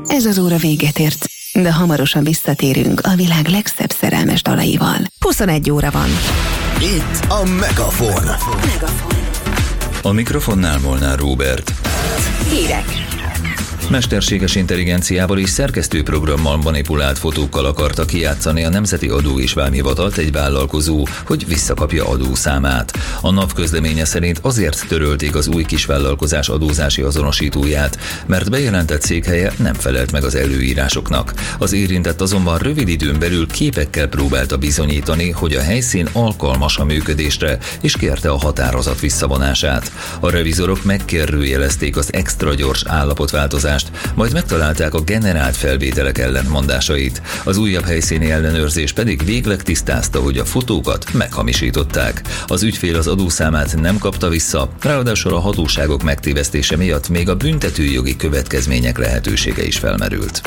Ez az óra véget ért, de hamarosan visszatérünk a világ legszebb szerelmes dalaival. 21 óra van. Itt a Megafon. A mikrofonnál Molnár Róbert. Hírek. Mesterséges intelligenciával és szerkesztőprogrammal manipulált fotókkal akarta kijátszani a Nemzeti Adó és Vámhivatalt egy vállalkozó, hogy visszakapja adószámát. A NAV közleménye szerint azért törölték az új kisvállalkozás adózási azonosítóját, mert bejelentett székhelye nem felelt meg az előírásoknak. Az érintett azonban rövid időn belül képekkel próbálta bizonyítani, hogy a helyszín alkalmas a működésre, és kérte a határozat visszavonását. A revizorok megkérdőjelezték az extra gyors állapotváltozást, majd megtalálták a generált felvételek ellentmondásait. Az újabb helyszíni ellenőrzés pedig végleg tisztázta, hogy a fotókat meghamisították. Az ügyfél az adószámát nem kapta vissza, ráadásul a hatóságok megtévesztése miatt még a büntetőjogi következmények lehetősége is felmerült.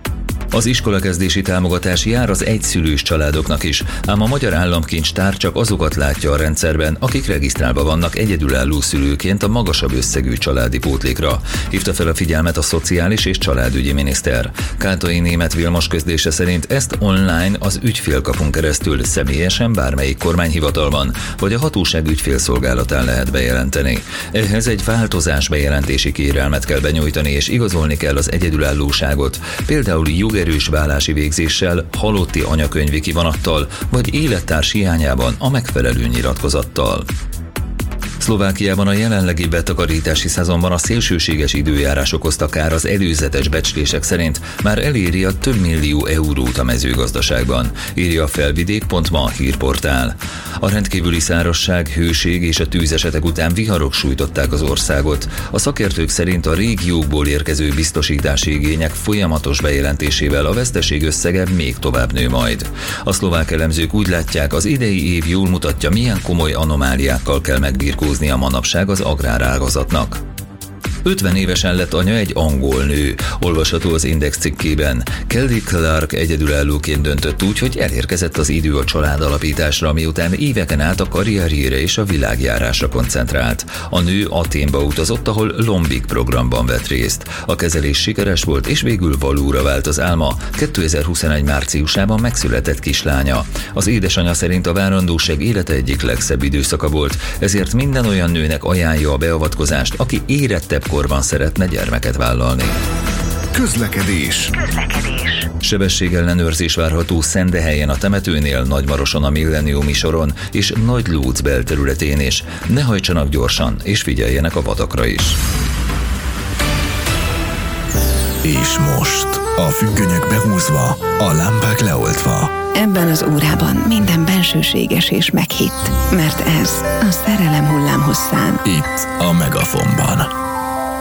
Az iskolakezdési támogatás jár az egyszülős családoknak is, ám a Magyar Államkincstár csak azokat látja a rendszerben, akik regisztrálva vannak egyedülálló szülőként a magasabb összegű családi pótlékra. Hívta fel a figyelmet a Szociális és Családügyi Miniszter. Kátai Németh Vilmos közlése szerint ezt online az ügyfélkapun keresztül személyesen bármelyik kormányhivatalban vagy a hatóság ügyfélszolgálatán lehet bejelenteni. Ehhez egy változás bejelentési kérelmet kell benyújtani és igazolni kell az egyedülállóságot, például jogerős vállási végzéssel, halotti anyakönyvi kivonattal vagy élettárs hiányában a megfelelő nyilatkozattal. Szlovákiában a jelenlegi betakarítási szezonban a szélsőséges időjárás okozta kár az előzetes becslések szerint már eléri a több millió eurót a mezőgazdaságban, írja a Felvidék.ma hírportál. A rendkívüli szárazság, hőség és a tűzesetek után viharok sújtották az országot. A szakértők szerint a régiókból érkező biztosítási igények folyamatos bejelentésével a veszteség összege még tovább nő majd. A szlovák elemzők úgy látják, az idei év jól mutatja, milyen komoly anomáliákkal kell megbirkózni a manapság az agrárágazatnak. 50 évesen lett anya egy angol nő, olvasható az Index cikkében. Kelly Clark egyedülállóként döntött úgy, hogy elérkezett az idő a családalapításra, miután éveken át a karrierjére és a világjárásra koncentrált. A nő Athénba utazott, ahol Lombik programban vett részt. A kezelés sikeres volt, és végül valóra vált az álma. 2021 márciusában megszületett kislánya. Az édesanyja szerint a várandóság élete egyik legszebb időszaka volt, ezért minden olyan nőnek ajánlja a beavatkozást, aki érettebb korban szeretne gyermeket vállalni. Közlekedés. Sebességellenőrzés várható Szendehelyen a temetőnél, Nagymaroson a Milleniumi soron és Nagylóc belterületén is. Ne hajtsanak gyorsan, és figyeljenek a patakra is. És most a függönyök behúzva, a lámpák leoltva. Ebben az órában minden bensőséges és meghitt, mert ez a szerelem hullámhosszán. Itt a Megafonban.